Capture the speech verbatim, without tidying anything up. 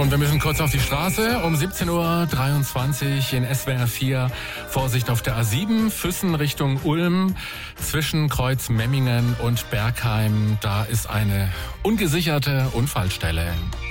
Und wir müssen kurz auf die Straße. Um siebzehn Uhr dreiundzwanzig in S W R vier. Vorsicht auf der A sieben, Füssen Richtung Ulm. Zwischen Kreuz Memmingen und Bergheim. Da ist eine ungesicherte Unfallstelle.